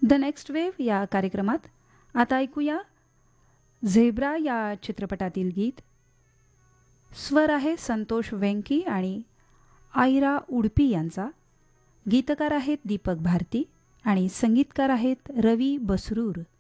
The next wave या कार्यक्रमात आता ऐकूया झेब्रा या चित्रपटातील गीत. स्वर आहे संतोष वेंकी आणि आयरा उडपी यांचा. गीतकार आहेत दीपक भारती आणि संगीतकार आहेत रवी बसरूर.